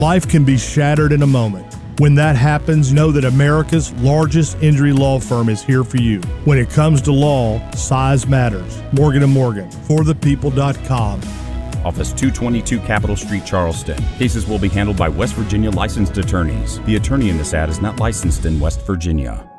Life can be shattered in a moment. When that happens, know that America's largest injury law firm is here for you. When it comes to law, size matters. Morgan & Morgan, forthepeople.com. Office 222 Capitol Street, Charleston. Cases will be handled by West Virginia licensed attorneys. The attorney in this ad is not licensed in West Virginia.